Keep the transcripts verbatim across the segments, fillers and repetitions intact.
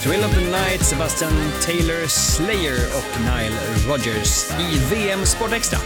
Thrill of the Night, Sebastian Taylor, Slayer och Nile Rodgers i V M Sport Extra.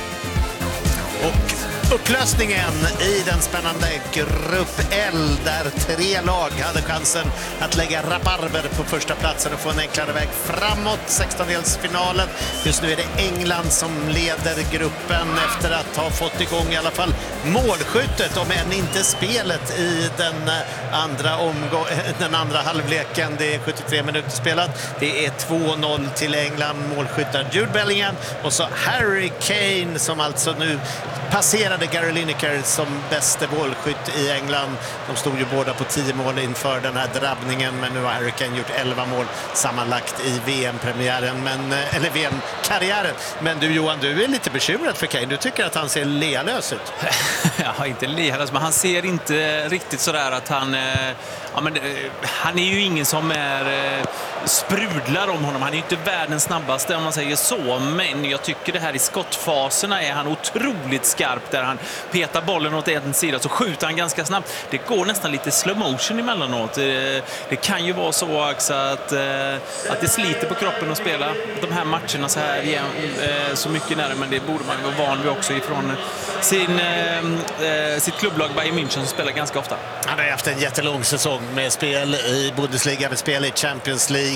Och upplösningen i den spännande grupp L där tre lag hade chansen att lägga rabarber på första platsen och få en enklare väg framåt. sextondelsfinalen. Just nu är det England som leder gruppen efter att ha fått igång i alla fall målskyttet, om än inte spelet i den andra, omgång, den andra halvleken. Det är sjuttiotre minuter spelat. Det är två noll till England. Målskyttar Jude Bellingham och så Harry Kane som alltså nu passerade Gary Lineker som bäste målskytt i England. De stod ju båda på tio mål inför den här drabbningen, men nu har Harry Kane gjort elva mål sammanlagt i V M-premiären, men, eller V M-karriären. Men du Johan, du är lite bekymrad för Kane. Du tycker att han ser lealös ut. Ja, inte lealös, men han ser inte riktigt sådär att han... Ja, men, han är ju ingen som är sprudlar om honom. Han är ju inte världens snabbaste om man säger så, men jag tycker det här i skottfaserna är han otroligt skarp, där han petar bollen åt en sida så skjuter han ganska snabbt. Det går nästan lite slow motion emellanåt. Det kan ju vara så också att, att det sliter på kroppen att spela de här matcherna så här igen, så mycket nära, men det borde man vara van vid också ifrån sin, sitt klubblag Bayern München som spelar ganska ofta. Han har haft en jättelång säsong med spel i Bundesliga, med spel i Champions League.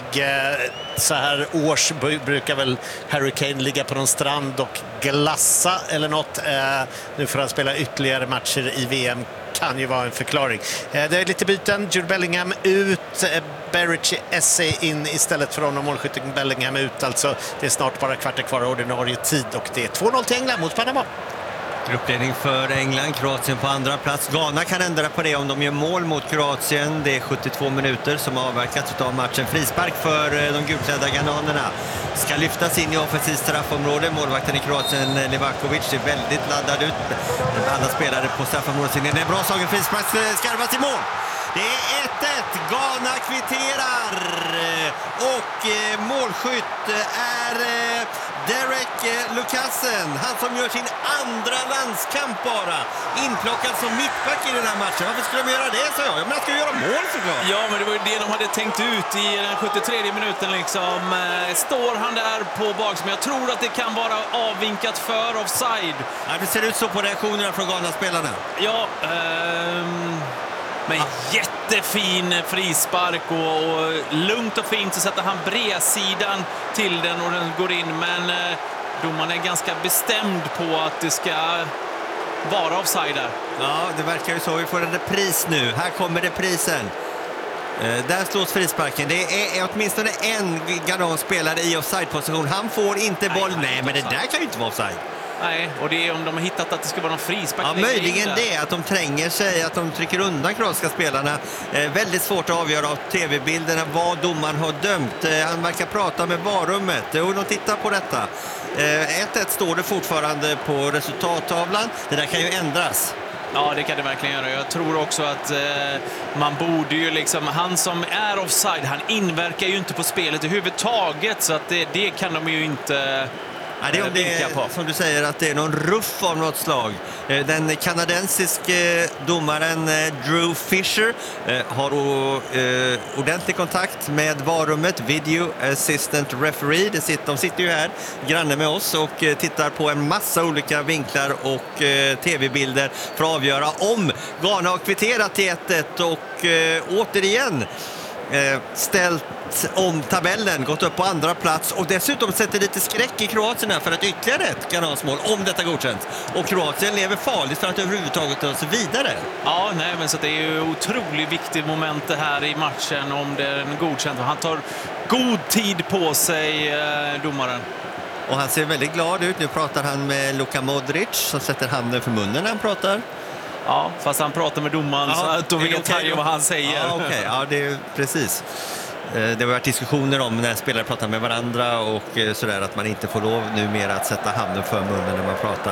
Så här års brukar väl Harry Kane ligga på någon strand och glassa eller något. Nu får han spela ytterligare matcher i V M. Kan ju vara en förklaring. Det är lite byten. Jude Bellingham ut, Berrichi Esse in istället för honom. Målskytten Bellingham ut. Alltså det är snart bara kvarter kvar av ordinarie tid och det är två noll till England mot Panama. Gruppledning för England, Kroatien på andra plats. Ghana kan ändra på det om de gör mål mot Kroatien. Det är sjuttiotvå minuter som har avverkats av matchen. Frispark för de gulklädda ghananerna. Ska lyftas in i offensivt straffområde. Målvakten i Kroatien, Livakovic, är väldigt laddad ut. Alla spelare på straffområdet. Det är bra slagen, frispark skarvas i mål. Det är ett ett. Ghana kvitterar. Och eh, målskytt är eh, Derek eh, Lucassen. Han som gör sin andra landskamp bara. Inplockad som mittback i den här matchen. Varför skulle de göra det, så jag? Men han skulle göra mål såklart. Ja, men det var ju det de hade tänkt ut i den sjuttiotredje minuten liksom. Eh, står han där på bak, men jag tror att det kan vara avvinkat för offside. Ja, det ser ut så på reaktionerna från Ghana-spelarna. Ja, ehm... men jättefin frispark och, och lugnt och fint så sätter han bredsidan till den och den går in. Men eh, domaren är ganska bestämd på att det ska vara offside där. Ja, det verkar ju så. Vi får en repris nu. Här kommer reprisen. Eh, där slås frisparken. Det är, är åtminstone en Ghana-spelare i offside-position. Han får inte boll. Nej, Nej men det där kan ju inte vara offside. Nej, och det är om de har hittat att det ska vara någon frispark. Ja, möjligen det, att de tränger sig, att de trycker undan kroatiska spelarna. Eh, väldigt svårt att avgöra av tv-bilderna vad domaren har dömt. Eh, han verkar prata med varummet och de tittar på detta. Eh, ett ett står det fortfarande på resultattavlan. Det där kan ju ändras. Ja, det kan det verkligen göra. Jag tror också att eh, man borde ju liksom... Han som är offside, han inverkar ju inte på spelet överhuvudtaget. Så att det, det kan de ju inte... Ja, det är om det är, som du säger, att det är någon ruff av något slag. Den kanadensiske domaren Drew Fisher har ordentlig kontag med varummet, Video Assistant Referee. De sitter ju här granne med oss och tittar på en massa olika vinklar och tv-bilder för att avgöra om Ghana har kvitterat till ett ett och återigen ställt om tabellen, gått upp på andra plats och dessutom sätter lite skräck i Kroatien för att ytterligare ett Ghana-mål om detta godkänns. Och Kroatien lever farligt för att överhuvudtaget ta sig vidare. Ja, nej, men så det är ju otroligt viktigt moment det här i matchen om den godkänt. Han tar god tid på sig, eh, domaren. Och han ser väldigt glad ut. Nu pratar han med Luka Modric som sätter handen för munnen när han pratar. Ja, fast han pratar med domaren, ja, så att då vet han ju vad han säger. Ja, okej. Okay. Ja, det är precis. Det har varit diskussioner om när spelare pratar med varandra och sådär, att man inte får lov numera att sätta handen för munnen när man pratar.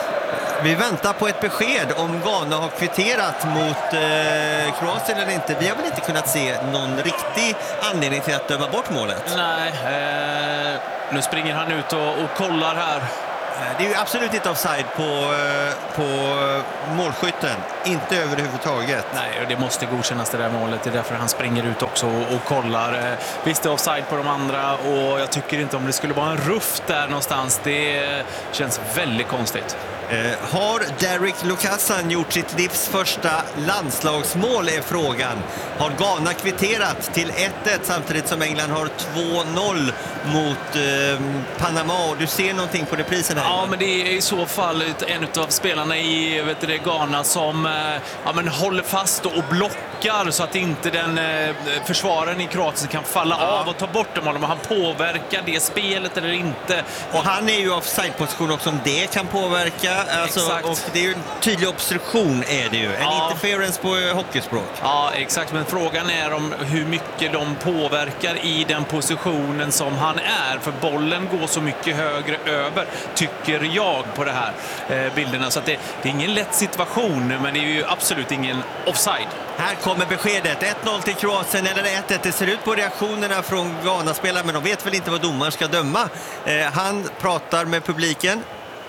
Vi väntar på ett besked om Ghana har kvitterat mot eh, Kroatien eller inte. Vi har väl inte kunnat se någon riktig anledning till att döma bort målet. Nej, eh, nu springer han ut och, och kollar här. Det är ju absolut inte offside på, på målskytten. Inte överhuvudtaget. Nej, och det måste godkännas det där målet. Det är därför han springer ut också och, och kollar. Visst, det är offside på de andra och jag tycker inte om det skulle vara en ruff där någonstans. Det känns väldigt konstigt. Eh, har Derek Lukassan gjort sitt livs första landslagsmål är frågan. Har Ghana kvitterat till ett ett samtidigt som England har två noll mot eh, Panama? Och du ser någonting på reprisen här? Ja, men det är i så fall en av spelarna i vet du, Ghana som eh, ja, men håller fast och blockar så att inte den eh, försvararen i Kroatien kan falla ja. av och ta bort dem. Om han påverkar det spelet eller inte. Och han är ju offside-position också, om det kan påverka. Alltså, och det är ju en tydlig obstruktion är det ju. En ja. interference på hockeyspråk. Ja, exakt. Men frågan är om hur mycket de påverkar i den positionen som han är. För bollen går så mycket högre över, tycker jag, på de här eh, bilderna. Så att det, det är ingen lätt situation, men det är ju absolut ingen offside. Här kommer beskedet. ett noll till Kroatien eller ett ett. Det ser ut på reaktionerna från Ghana-spelare, men de vet väl inte vad domaren ska döma. Eh, han pratar med publiken.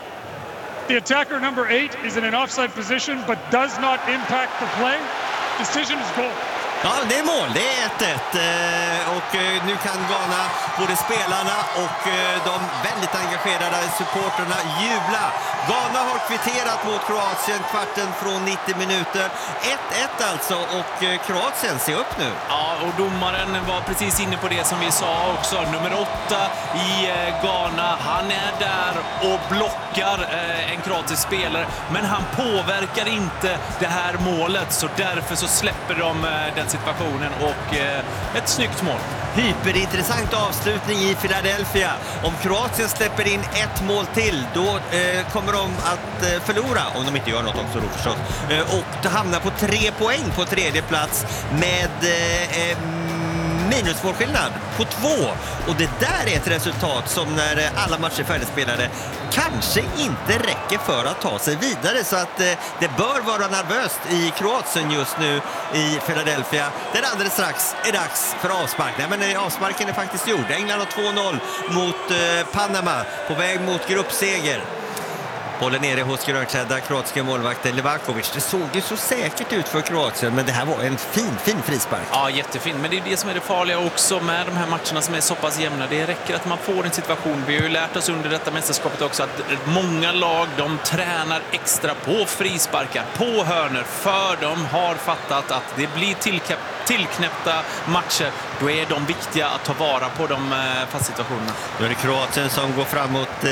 The attacker number eight is in an offside position but does not impact the play. Decision is goal. Ja, det är mål. Det är ett ett. Och nu kan Ghana, både spelarna och de väldigt engagerade supporterna, jubla. Ghana har kvitterat mot Kroatien kvarten från nittio minuter. ett ett alltså, och Kroatien ser upp nu. Ja, och domaren var precis inne på det som vi sa också. Nummer åtta i Ghana, han är där och blockar en kroatisk spelare. Men han påverkar inte det här målet, så därför så släpper de den situationen och eh, ett snyggt mål. Hyperintressant avslutning i Philadelphia. Om Kroatien släpper in ett mål till, då eh, kommer de att eh, förlora, om de inte gör något också då förstås. Eh, och hamna på tre poäng på tredje plats med eh, minusmålskillnad på två. Och det där är ett resultat som när alla matcher färdigspelade kanske inte räcker för att ta sig vidare. Så att eh, det bör vara nervöst i Kroatien just nu i Philadelphia. Där alldeles strax är dags för avspark. Nej, men avsparken är faktiskt gjord. England har två noll mot eh, Panama på väg mot gruppseger. Bollen nere hos grönklädda kroatiska målvakten Livakovic. Det såg ju så säkert ut för Kroatien, men det här var en fin, fin frispark. Ja, jättefin. Men det är det som är det farliga också med de här matcherna som är så pass jämna. Det räcker att man får en situation. Vi har ju lärt oss under detta mästerskapet också att många lag, de tränar extra på frisparkar, på hörner, för de har fattat att det blir tillknäppta matcher. Då är de viktiga att ta vara på de fast situationerna. Då är det Kroatien som går framåt eh,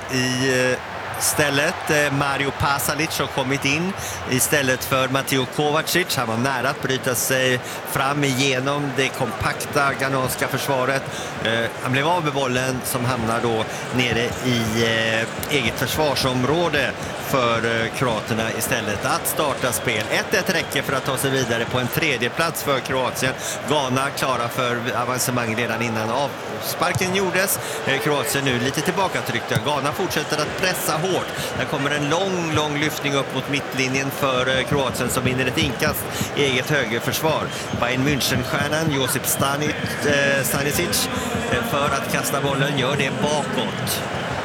i... Eh... Istället Mario Pasalic har kommit in istället för Mateo Kovacic. Han var nära att bryta sig fram igenom det kompakta ghananska försvaret. Han blev av med bollen som hamnar då nere i eget försvarsområde för kroaterna istället att starta spel. ett ett räcker för att ta sig vidare på en tredje plats för Kroatien. Ghana klara för avancemang redan innan avsparken gjordes. Kroatien nu lite tillbakatryckta. Ghana fortsätter att pressa hårt. Där kommer en lång, lång lyftning upp mot mittlinjen för Kroatien som vinner ett inkast i eget högerförsvar. Bayern München-stjärnan Josip Stanic, eh, Stanisic för att kasta bollen gör det bakåt.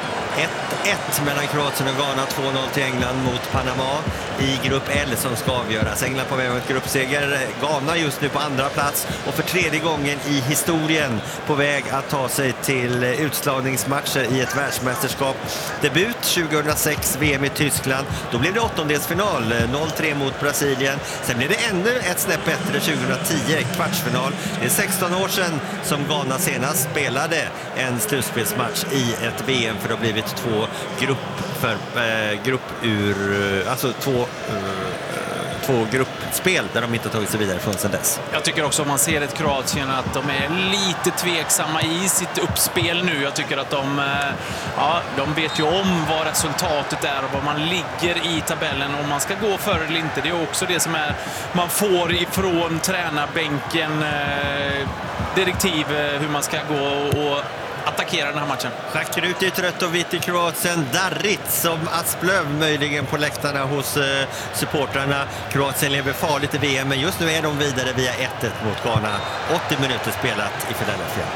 ett ett mellan Kroatien och Ghana, två noll till England mot Panama i grupp L som ska avgöras. England på väg mot gruppseger, Ghana just nu på andra plats och för tredje gången i historien på väg att ta sig till utslagningsmatcher i ett världsmästerskap. Debut tjugohundrasex, V M i Tyskland, då blev det åttondelsfinal, noll tre mot Brasilien. Sen blev det ännu ett snäpp bättre tjugohundratio, kvartsfinal. Det är sexton år sedan som Ghana senast spelade en slutspelsmatch i ett V M, för det har blivit två grupp för eh, grupp ur alltså två eh, två gruppspel där de inte tagit sig vidare från sedan dess. Jag tycker också om man ser ett Kroatien att de är lite tveksamma i sitt uppspel nu. Jag tycker att de ja, de vet ju om vad resultatet är och vad man ligger i tabellen, om man ska gå för eller inte. Det är också det som är man får ifrån tränarbänken eh, direktiv eh, hur man ska gå och attackera den här matchen. Schackrut i rött och vitt i Kroatien. Darrit som Asplöv möjligen på läktarna hos eh, supportrarna. Kroatien lever farligt i V M, men just nu är de vidare via ett ett mot Ghana. åttio minuter spelat i Philadelphia.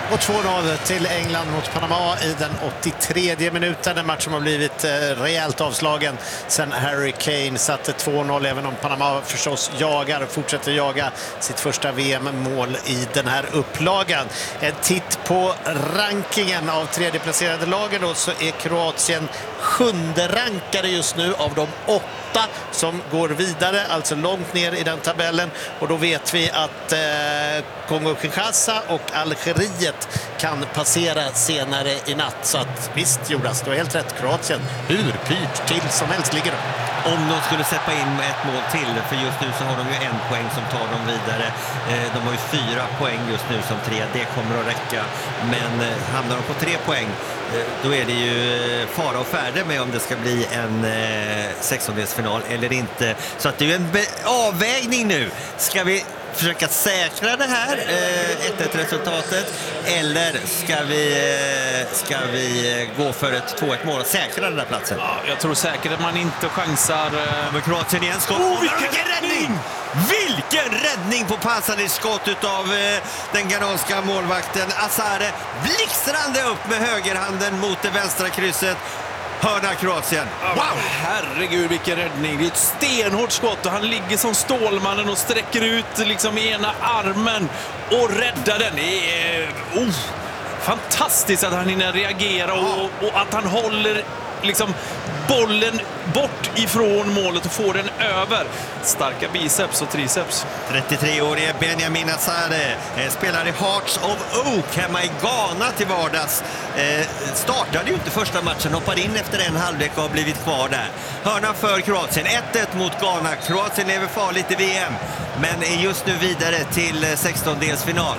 Och två noll till England mot Panama i den åttiotredje minuten. En match som har blivit eh, rejält avslagen sen Harry Kane satte två noll, även om Panama förstås jagar och fortsätter jaga sitt första V M-mål i den här upplagan. En titt på rankingen av tredjeplacerade lagen då, så är Kroatien sjunde rankade just nu av de åtta som går vidare, alltså långt ner i den tabellen. Och då vet vi att eh, Kongo-Kinshasa och Algeriet kan passera senare i natt. Så att visst, Jonas, du har helt rätt. Kroatien, hur pyrt till som helst ligger de. Om de skulle släppa in ett mål till, för just nu så har de ju en poäng som tar dem vidare. Eh, de har ju fyra poäng just nu som tre, det kommer att räcka. Men eh, hamnar de på tre poäng, eh, då är det ju fara och färde med om det ska bli en eh, sextondelsfinal eller inte. Så att det är ju en avvägning nu. Ska vi försöka säkra det här ett ett resultatet, eller ska vi, ska vi gå för ett två ett mål och säkra den där platsen? Ja, jag tror säkert att man inte chansar. Men Kroatien igen skott. Oh, vilken räddning! Vilken räddning på Pasalic skott utav eh, den ghananska målvakten Azare. Blixtrande upp med högerhanden mot det vänstra krysset. Hörna Kroatien. Wow! Herregud, vilken räddning. Det är ett stenhårt skott och han ligger som Stålmannen och sträcker ut liksom ena armen och räddar den. Det är oh, fantastiskt att han hinner reagera och, och att han håller liksom bollen bort ifrån målet och får den över. Starka biceps och triceps. trettiotre-årige Benjamin Azare eh, spelar i Hearts of Oak hemma i Ghana till vardags. Eh, startade ju inte första matchen, hoppade in efter en halvlek och har blivit kvar där. Hörna för Kroatien, ett ett mot Ghana. Kroatien lever farligt i V M, men är just nu vidare till eh, sextondelsfinal.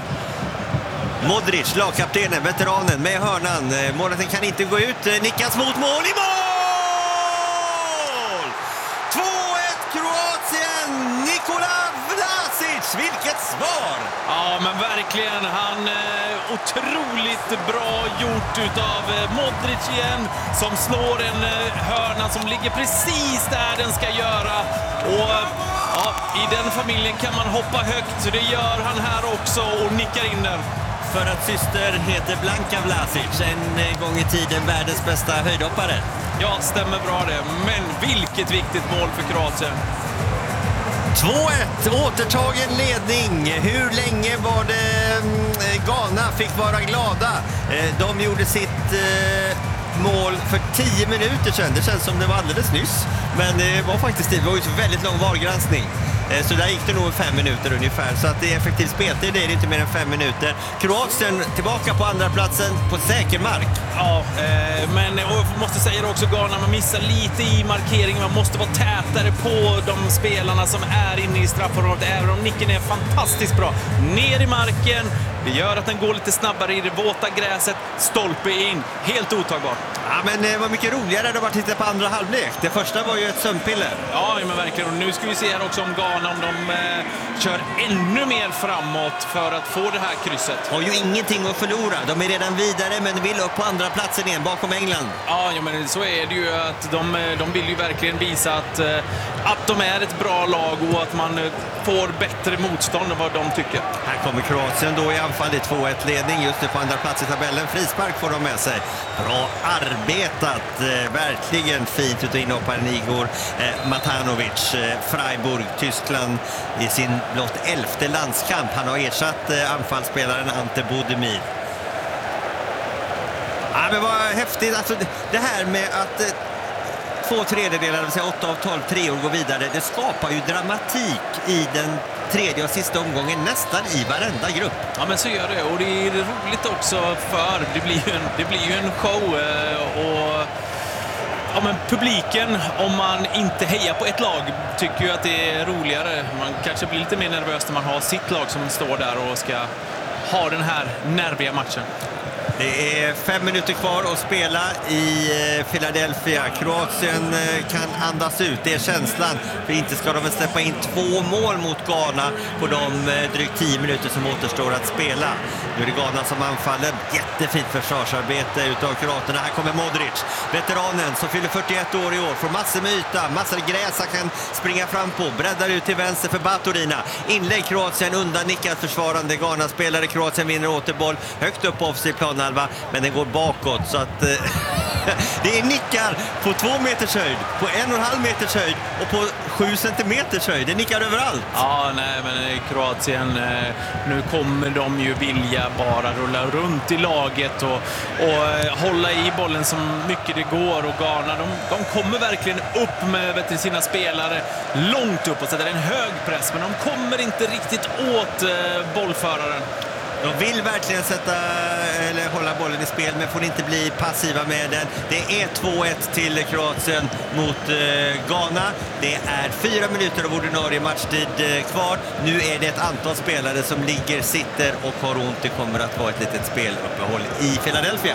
Modric, lagkaptenen, veteranen med hörnan. Eh, målet kan inte gå ut, eh, nickas mot mål, i mål! Kroatien, Nikola Vlasic, vilket svar! Ja, men verkligen, han eh, otroligt bra gjort utav eh, Modric igen, som slår en eh, hörna som ligger precis där den ska göra. Och ja, i den familjen kan man hoppa högt, så det gör han här också och nickar in den. För att syster heter Blanka Vlasic, en gång i tiden världens bästa höjdhoppare. Ja, stämmer bra det. Men vilket viktigt mål för Kroatien. två ett, återtagen ledning. Hur länge var det Ghana fick vara glada? De gjorde sitt mål för tio minuter sedan. Det känns som det var alldeles nyss. Men det var faktiskt det var ju så väldigt lång vargranskning. Så där gick det nog fem minuter ungefär. Så att det är effektivt speltid, det är inte mer än fem minuter. Kroatien tillbaka på andra platsen på säker mark. Ja, eh, men jag måste säga det också, Ghana, man missar lite i markeringen. Man måste vara tätare på de spelarna som är inne i straffområdet. Även om nicken är fantastiskt bra. Ner i marken, det gör att den går lite snabbare i det våta gräset. Stolpe in, helt otagbart. Ja, men det var mycket roligare att bara titta på andra halvlek. Det första var ju ett sömnpiller. Ja, men verkligen. Och nu ska vi se här också om Ghana, om de eh, kör ännu mer framåt för att få det här krysset. Har ju ingenting att förlora. De är redan vidare, men vill upp på andra platsen igen bakom England. Ja, ja, men så är det ju att de, de vill ju verkligen visa att, att de är ett bra lag och att man får bättre motstånd än vad de tycker. Här kommer Kroatien då i anfall i två ett ledning just nu på andra plats i tabellen. Frispark får de med sig. Bra arbetat. Eh, verkligen fint utav inhopparen Igor eh, Matanovic. Eh, Freiburg, Tyskland i sin blott elfte landskamp. Han har ersatt eh, anfallsspelaren Ante Budimir. Ja, men vad häftigt. Alltså, det här med att eh, två tredjedelar, det vill säga åtta av tolv treor går vidare, det skapar ju dramatik i den tredje och sista omgången nästan i varenda grupp. Ja, men så gör det, och det är roligt också, för det blir ju en, det blir ju en show och ja, men publiken, om man inte hejar på ett lag, tycker ju att det är roligare. Man kanske blir lite mer nervös när man har sitt lag som står där och ska ha den här nerviga matchen. Det är fem minuter kvar att spela i Philadelphia. Kroatien kan andas ut, det är känslan. För inte ska de väl släppa in två mål mot Ghana på de drygt tio minuter som återstår att spela. Nu är det Ghana som anfaller. Jättefint försvarsarbete utav kroaterna. Här kommer Modric, veteranen som fyller fyrtioett år i år. Får massor med yta, massor gräs han kan springa fram på. Breddar ut till vänster för Baturina. Inlägg Kroatien, undan nickad försvarande Ghana-spelare. Kroatien vinner återboll högt upp på offensiv planhalva, men den går bakåt så att eh, det är nickar på två meters höjd, på en och en halv meters höjd och på sju centimeters höjd. Det nickar överallt. Ja, nej, men Kroatien, eh, nu kommer de ju vilja bara rulla runt i laget och, och eh, hålla i bollen så mycket det går, och Ghana, de, de kommer verkligen upp med vet du, sina spelare långt upp och sätter en hög press, men de kommer inte riktigt åt eh, bollföraren. De vill verkligen sätta eller hålla bollen i spel, men får inte bli passiva med den. Det är två ett till Kroatien mot eh, Ghana. Det är fyra minuter av ordinarie matchtid eh, kvar. Nu är det ett antal spelare som ligger, sitter och har ont. Det kommer att vara ett litet speluppehåll i Philadelphia.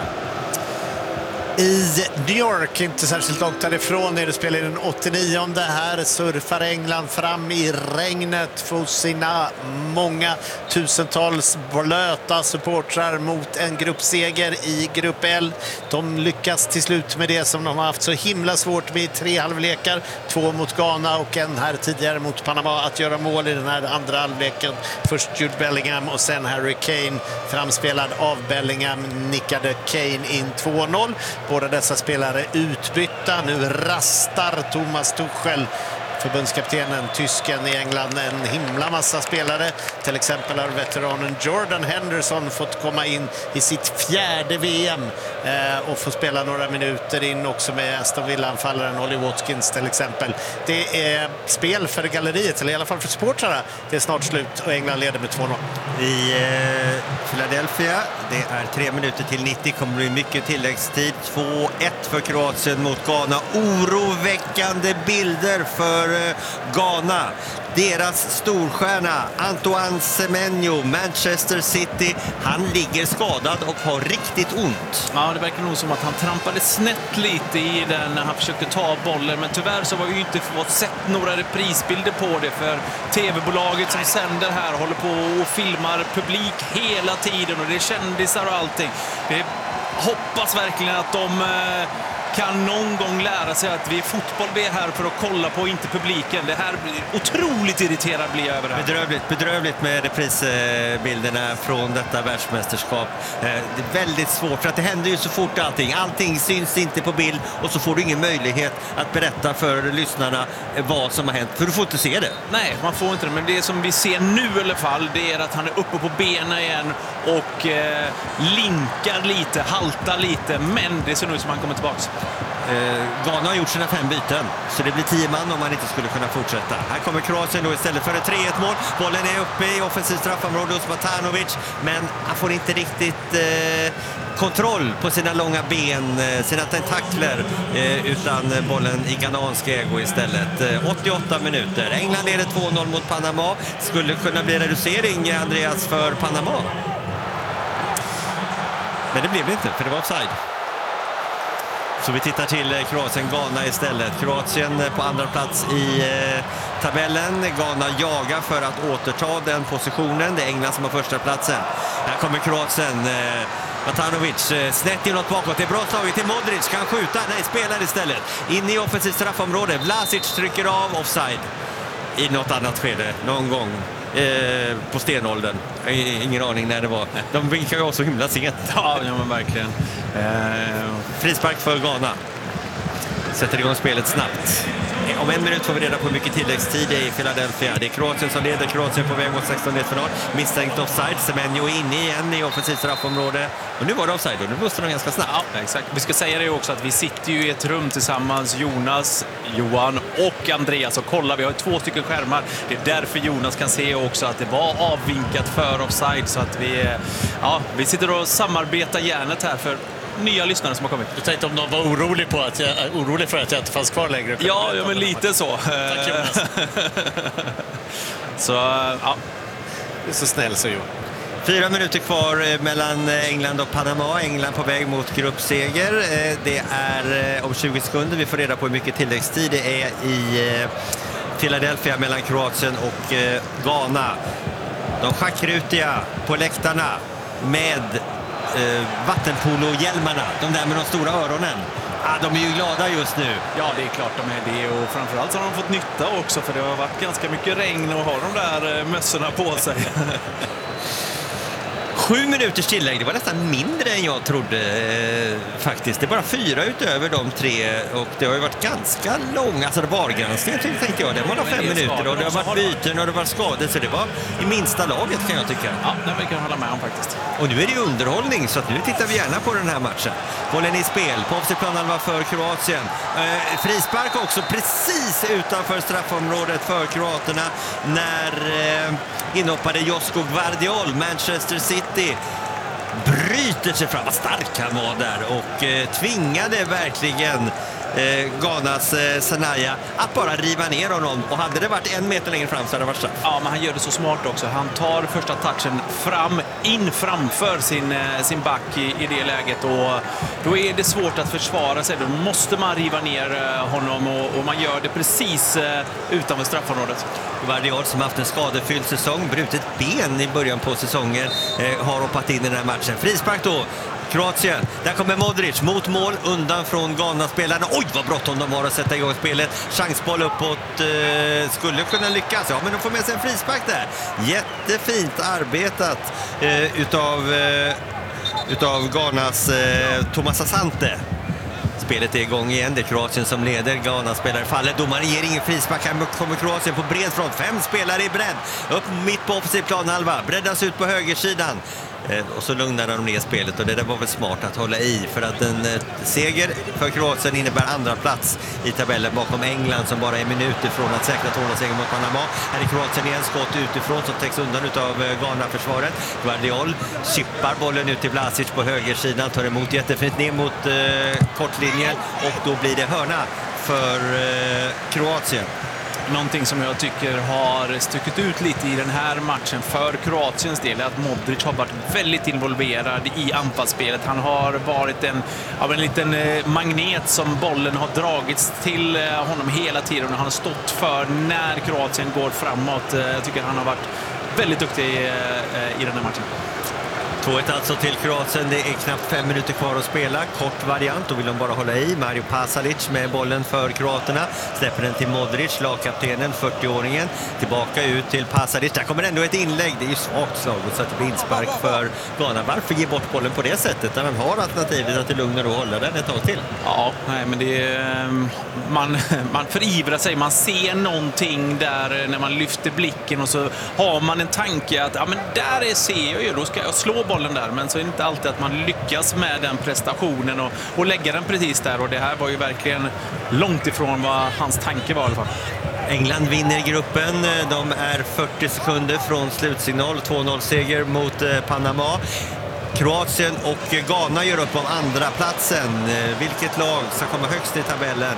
I New York, inte särskilt långt därifrån, är det spelar i den åttionionde. Här surfar England fram i regnet för sina många tusentals blöta supportrar mot en gruppseger i grupp L. De lyckas till slut med det som de har haft så himla svårt med i tre halvlekar. Två mot Ghana och en här tidigare mot Panama, att göra mål i den här andra halvleken. Först Jude Bellingham och sen Harry Kane, framspelad av Bellingham, nickade Kane in två noll. Båda dessa spelare utbytta. Nu rastar Thomas Tuchel, förbundskaptenen, tysken i England, en himla massa spelare. Till exempel har veteranen Jordan Henderson fått komma in i sitt fjärde V M eh, och få spela några minuter in också med Aston Villa-anfallaren Ollie Watkins till exempel. Det är spel för galleriet, eller i alla fall för supportrarna. Det är snart slut och England leder med två noll. I eh, Philadelphia, det är tre minuter till nittio, kommer bli mycket tilläggstid. två ett för Kroatien mot Ghana. Oroväckande bilder för Ghana. Deras storstjärna Antoine Semenyo, Manchester City, han ligger skadad och har riktigt ont. Ja, det verkar nog som att han trampade snett lite i den när han försökte ta bollen, men tyvärr så har vi ju inte fått sett några reprisbilder på det, för tv-bolaget som sänder här håller på och filmar publik hela tiden och det är kändisar och allting. Vi hoppas verkligen att de kan någon gång lära sig att vi är fotboll, vi är här för att kolla på, inte publiken. Det här blir otroligt irriterad blir jag över det här. Bedrövligt, bedrövligt med reprisbilderna från detta världsmästerskap. Det är väldigt svårt, för att det händer ju så fort allting. Allting syns inte på bild och så får du ingen möjlighet att berätta för lyssnarna vad som har hänt, för du får inte se det. Nej, man får inte det, men det som vi ser nu i alla fall, det är att han är uppe på benen igen och eh, linkar lite, haltar lite, men det ser nu ut som han kommer tillbaka. Eh, Ghana har gjort sina fem byten, så det blir tio man om man inte skulle kunna fortsätta. Här kommer Kroatien då istället för ett tre ett mål. Bollen är uppe i offensivt straffområde hos Matanovic, men han får inte riktigt eh, kontroll på sina långa ben, eh, sina tentakler, eh, utan bollen i ghanansk ägo istället. Eh, åttioåtta minuter. England leder två noll mot Panama. Skulle kunna bli reducering, Andreas, för Panama. Men det blev det inte, för det var offside. Så vi tittar till Kroatien-Ghana istället. Kroatien på andra plats i eh, tabellen. Ghana jagar för att återta den positionen. Det är England som har första platsen. Här kommer Kroatien. Eh, Matanovic eh, snett inåt bakåt. Det är bra slaget till Modric. Kan skjuta. Nej, spelar istället. In i offensivt straffområde. Vlasic trycker av, offside. I något annat skede. Någon gång. Eh, på stenåldern. Ingen aning när det var. De vinkar ju så himla sent. Ja, ja men verkligen. Eh, frispark för Ghana. Sätter igång spelet snabbt. Om en minut får vi reda på hur mycket tilläggstid det är i Philadelphia. Det är Kroatien som leder. Kroatien på väg mot sexton-final. Misstänkt offside. Semenyo är inne igen i offensivt straffområde. Och nu var det offside och nu måste de ganska snabbt. Ja, exakt. Vi ska säga det också att vi sitter ju i ett rum tillsammans, Jonas, Johan och Andreas, och kolla, vi har två stycken skärmar. Det är därför Jonas kan se också att det var avvinkat för offside, så att vi, ja, vi sitter och samarbetar hjärnet här för nya lyssnare som har kommit. Du tänkte om de var orolig, på att jag, orolig för att jag inte fanns kvar längre? Ja, ja men lite så. Tack Jonas. Så, ja. Du är så snäll så Johan. Fyra minuter kvar mellan England och Panama. England på väg mot gruppseger. Det är om tjugo sekunder. Vi får reda på hur mycket tilläggstid det är i Philadelphia mellan Kroatien och Ghana. De schackrutiga på läktarna med eh, vattenpolo-hjälmarna. De där med de stora öronen. Ah, de är ju glada just nu. Ja, det är klart de är det. Och framförallt så har de fått nytta också. För det har varit ganska mycket regn och har de där eh, mössorna på sig. Sju minuters tillägg, det var nästan mindre än jag trodde eh, faktiskt. Det är bara fyra utöver de tre och det har ju varit ganska långa, alltså det var granskning tänkte jag, det var fem minuter och det har varit byten och det var skador så det var i minsta laget kan jag tycka. Ja, det kan jag hålla med om faktiskt. Och nu är det ju underhållning så att nu tittar vi gärna på den här matchen. Bollen i spel, på offside-planhalva för Kroatien. Eh, frispark också precis utanför straffområdet för kroaterna när eh, inhoppade Josko Gvardiol, Manchester City, bryter sig fram. Vad stark han var där och eh, tvingade verkligen eh, Ghanas eh, Sanaya att bara riva ner honom. Och hade det varit en meter längre fram så hade det varit straff. Ja, men han gör det så smart också. Han tar första touchen fram, in framför sin, eh, sin back i, i det läget. Och då är det svårt att försvara sig. Då måste man riva ner eh, honom och, och man gör det precis eh, utanför straffområdet. Gvardiol som haft en skadefylld säsong, brutit ben i början på säsongen, eh, har hoppat in i den här matchen. Frispark då, Kroatien. Där kommer Modric mot mål undan från Ghana-spelarna. Oj, vad bråttom de har att sätta igång spelet. Chansboll uppåt, eh, skulle kunna lyckas. Ja, men de får med sig en frispark där. Jättefint arbetat eh, utav, eh, utav Ghanas eh, Thomas Asante. Spelet är igång igen, det är Kroatien som leder. Ghana spelar i fallet, domaren ger ingen frispark. Här kommer Kroatien på bred front, fem spelare i bredd. Upp mitt på offensiv planhalva, breddas ut på högersidan. Och så lugnar de ner spelet och det där var väl smart att hålla i för att en eh, seger för Kroatien innebär andra plats i tabellen bakom England som bara är minuter från att säkra två-noll-seger mot Panama. Här är Kroatien igen, skott utifrån som täcks undan av eh, Ghana-försvaret. Gvardiol chippar bollen ut till Vlasic på högersidan, tar emot jättefint ner mot eh, kortlinjen och då blir det hörna för eh, Kroatien. Någonting som jag tycker har stuckit ut lite i den här matchen för Kroatiens del är att Modric har varit väldigt involverad i anfallsspelet. Han har varit en, av en liten magnet som bollen har dragits till honom hela tiden och han har stått för när Kroatien går framåt. Jag tycker han har varit väldigt duktig i den här matchen. två ett alltså till Kroatien, det är knappt fem minuter kvar att spela, kort variant, då vill de bara hålla i. Mario Pasalic med bollen för kroaterna, släpper den till Modric, lagkaptenen, fyrtioåringen, tillbaka ut till Pasalic, där kommer ändå ett inlägg, det är ju svagt slaget så att det blir inspark för Ghana. Varför ge bort bollen på det sättet när man har alternativet att det lugnar och hålla den ett tag till? Ja, nej, men det är, man, man förivrar sig, man ser någonting där när man lyfter blicken och så har man en tanke att ja, men där är ser jag ju, då ska jag slå bollen där, men så är det inte alltid att man lyckas med den prestationen och, och lägga den precis där och det här var ju verkligen långt ifrån vad hans tanke var i alla fall. England vinner gruppen, de är fyrtio sekunder från slutsignal, två-noll-seger mot Panama. Kroatien och Ghana gör upp om andra platsen. Vilket lag ska komma högst i tabellen?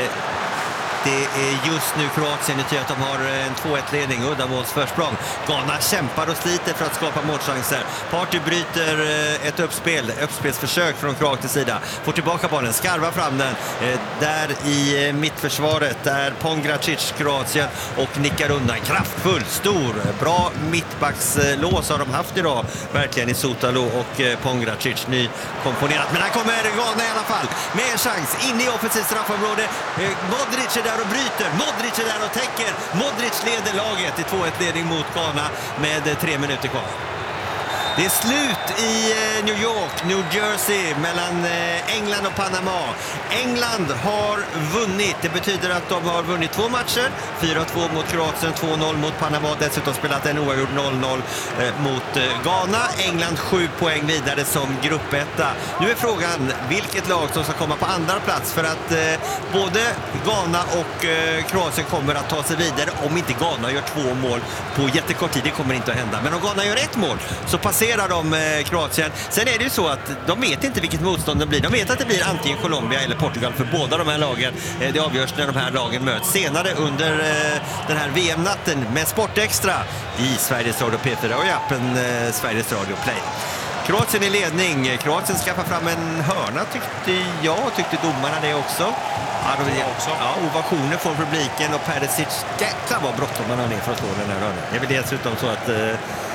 Det är just nu Kroatien i att de har en två ett-ledning, uddamålsförsprång. Ghana kämpar och sliter för att skapa målchanser. Party bryter ett uppspel, uppspelsförsök från Kroatiens sida. Får tillbaka bollen, skarvar fram den. Där i mittförsvaret, där Pongracic, Kroatien, och nickar undan. Kraftfull, stor, bra mittbackslås har de haft idag. Verkligen i Sotalo och Pongracic, nykomponerat. Men här kommer Ghana i alla fall med en chans in i offensivt straffområde. Modric är där och bryter, Modric är där och täcker. Modric leder laget i två ett-ledning mot Ghana med tre minuter kvar. Det är slut i New York, New Jersey mellan England och Panama. England har vunnit, det betyder att de har vunnit två matcher. fyra två mot Kroatien, två noll mot Panama. Dessutom spelat en oavgjord noll noll mot Ghana. England sju poäng vidare som gruppetta. Nu är frågan vilket lag som ska komma på andra plats för att eh, både Ghana och eh, Kroatien kommer att ta sig vidare om inte Ghana gör två mål på jättekort tid. Det kommer inte att hända. Men om Ghana gör ett mål så passerar kontrollerar de eh, Kroatien. Sen är det ju så att de vet inte vilket motstånd det blir. De vet att det blir antingen Colombia eller Portugal för båda de här lagen. Eh, det avgörs när de här lagen möts senare under eh, den här V M-natten med Sportextra i Sveriges Radio P fyra och i appen eh, Sveriges Radio Play. Kroatien i ledning. Kroatien skaffar fram en hörna tyckte jag, tyckte domarna det också. Ja, de, också. Ja, ovationer från publiken och Perisic, jäklar vad bråttom man har ner för att stå den här hörnan. Det är väl dessutom så att eh,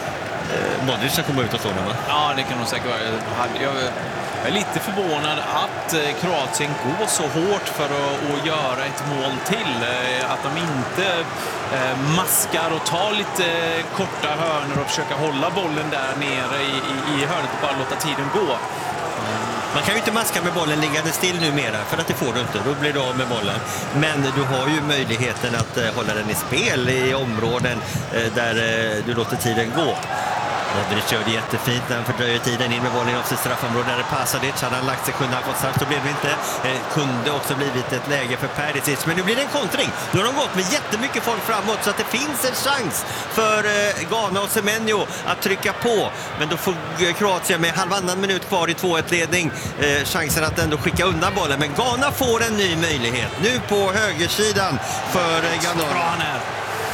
Modric ska komma ut och stå den, va? Ja, det kan nog säkert vara. Jag, jag är lite förvånad att Kroatien går så hårt för att, att göra ett mål till. Att de inte eh, maskar och tar lite korta hörnor och försöker hålla bollen där nere i, i, i hörnet och bara låta tiden gå. Man kan ju inte maska med bollen liggande still numera, för att det får du inte, då blir du av med bollen. Men du har ju möjligheten att eh, hålla den i spel i områden eh, där eh, du låter tiden gå. Modric gör det jättefint när han fördröjer tiden in med bollen av sitt straffområde. Där är Pasadic, hade han lagt sig kunde han fått straff, så blev det inte. Eh, kunde också blivit ett läge för Perisic, men nu blir det en kontring. Nu har de gått med jättemycket folk framåt så att det finns en chans för eh, Ghana och Semenyo att trycka på. Men då får Kroatien med halvannan minut kvar i två ett-ledning eh, chansen att ändå skicka undan bollen. Men Ghana får en ny möjlighet nu på högersidan för eh, Ghana. Bra han är.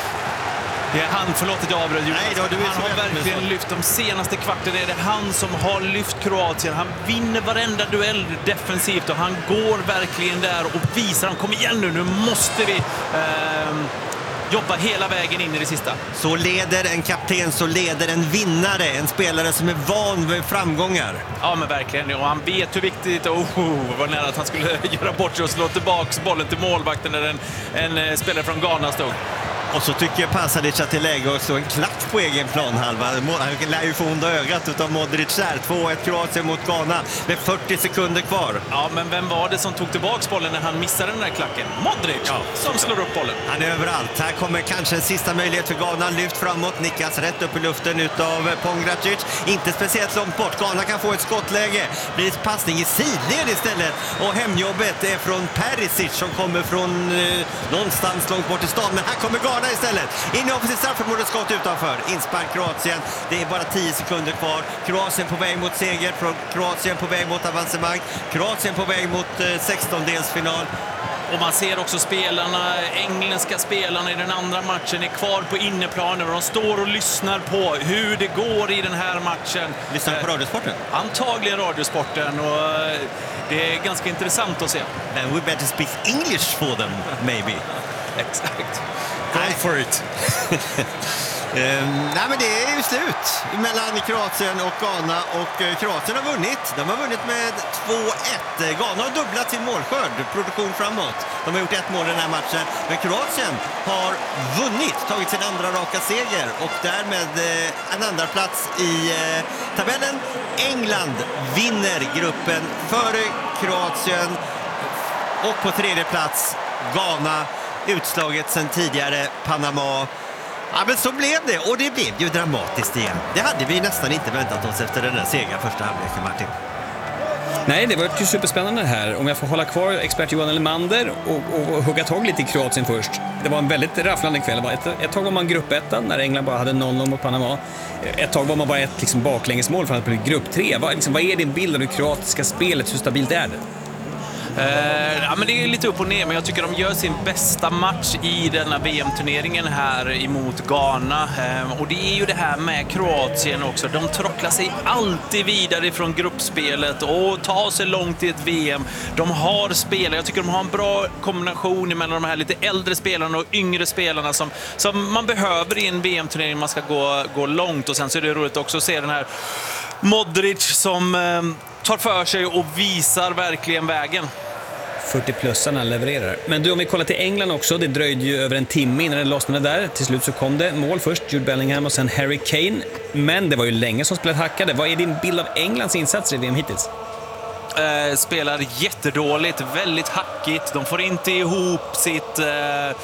Det är han, förlåt att jag avbröt. Nej då, du är han har verkligen lyft de senaste kvarten. Är det han som har lyft Kroatien. Han vinner varenda duell defensivt och han går verkligen där och visar. Han kommer igen nu, nu måste vi eh, jobba hela vägen in i det sista. Så leder en kapten, så leder en vinnare. En spelare som är van vid framgångar. Ja, men verkligen. Och han vet hur viktigt det oh, var nära att han skulle göra bort sig och slå tillbaka bollen till målvakten när en, en spelare från Ghana stod. Och så tycker Pasadic att det är läge att slå en klack på egen planhalva. Han lär ju få onda ögat utav Modric där. två ett Kroatien mot Ghana med fyrtio sekunder kvar. Ja, men vem var det som tog tillbaka bollen när han missade den där klacken? Modric, ja, som slår upp bollen. Han är överallt. Här kommer kanske en sista möjlighet för Ghana. Lyft framåt, nickas rätt upp i luften utav Pongracic. Inte speciellt långt bort. Ghana kan få ett skottläge. Blir ett passning i sidled istället. Och hemjobbet är från Perisic som kommer från eh, någonstans långt bort i stan. Men här kommer Ghana istället. In i offensivt straffområde, skott utanför. Inspark Kroatien. Det är bara tio sekunder kvar. Kroatien på väg mot seger. Kroatien på väg mot avancemang. Kroatien på väg mot eh, sextondelsfinal. Och man ser också spelarna, engelska spelarna i den andra matchen är kvar på inneplanen och de står och lyssnar på hur det går i den här matchen. Lyssnar på radiosporten? Antagligen radiosporten och det är ganska intressant att se. And we better speak English for them, maybe. Exakt. Go for it. Um, nej men det är ju slut mellan Kroatien och Ghana och uh, Kroatien har vunnit. De har vunnit med två ett. Ghana har dubblat sin målskörd, produktion framåt. De har gjort ett mål i den här matchen. Men Kroatien har vunnit, tagit sin andra raka seger och därmed uh, en andra plats i uh, tabellen. England vinner gruppen före Kroatien och på tredje plats Ghana. Utslaget sen tidigare Panama. Ja, men så blev det. Och det blev ju dramatiskt igen. Det hade vi nästan inte väntat oss efter den där segern första halvleken, Martin. Nej, det var ju superspännande här. Om jag får hålla kvar expert Johan Elmander och, och, och hugga tag lite i Kroatien först. Det var en väldigt rafflande kväll. Ett, ett tag var man gruppettan när England bara hade noll noll mot Panama. Ett tag var man bara ett liksom, baklängesmål för att bli grupp tre. Vad, liksom, vad är din bild av det kroatiska spelet? Hur stabilt är det? Uh, ja, men det är lite upp och ner, men jag tycker de gör sin bästa match i denna V M-turneringen här emot Ghana. Uh, och det är ju det här med Kroatien också. De trocklar sig alltid vidare från gruppspelet och tar sig långt i ett V M. De har spelare, jag tycker de har en bra kombination mellan de här lite äldre spelarna och yngre spelarna som, som man behöver i en V M-turnering. Man ska gå, gå långt och sen så är det roligt också att se den här Modric som uh, tar för sig och visar verkligen vägen. fyrtio-plussarna levererar. Men du, om vi kollar till England också, det dröjde ju över en timme innan det lossnade där. Till slut så kom det mål först, Jude Bellingham och sen Harry Kane. Men det var ju länge som spelet hackade. Vad är din bild av Englands insatser i V M hittills? Eh, spelar jättedåligt, väldigt hackigt. De får inte ihop sitt... Eh...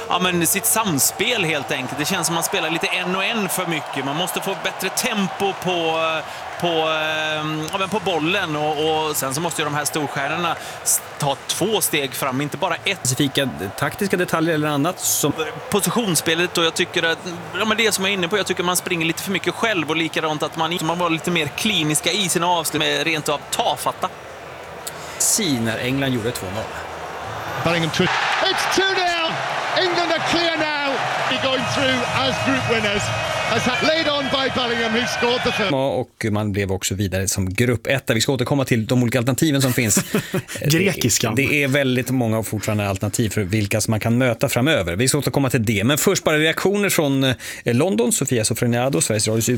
ja, men sitt samspel helt enkelt. Det känns som man spelar lite en och en för mycket. Man måste få bättre tempo på, på, ja, men på bollen och, och sen så måste ju de här storstjärnorna ta två steg fram, inte bara ett. Specifika taktiska detaljer eller annat som... Positionsspelet, och jag tycker att ja, men det som jag är inne på, jag tycker man springer lite för mycket själv och likadant att man, man var lite mer kliniska i sina avslut med rent av tafatta. Si när England gjorde två noll. Bellingham twist. It's two nil. England are clear now. They're going through as group winners. As laid on by Bellingham who scored the first. Ja, och man blev också vidare som grupp ett. Vi ska återkomma till de olika alternativen som finns. Grekiskan. Det, det är väldigt många och fortfarande alternativ för vilka som man kan möta framöver. Vi ska återkomma till det. Men först bara reaktioner från London. Sofia Sofroniado, Sveriges Radios